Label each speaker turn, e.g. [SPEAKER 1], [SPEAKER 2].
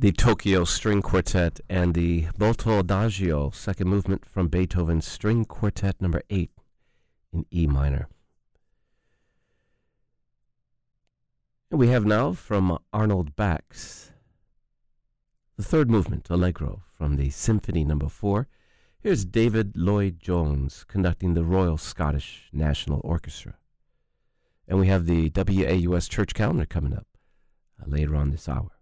[SPEAKER 1] the Tokyo String Quartet and the Molto Adagio, second movement from Beethoven's String Quartet number 8 in E minor. And we have now from Arnold Bax the third movement, Allegro, from the Symphony number 4. Here's David Lloyd-Jones conducting the Royal Scottish National Orchestra. And we have the WAUS Church Calendar coming up later on this hour.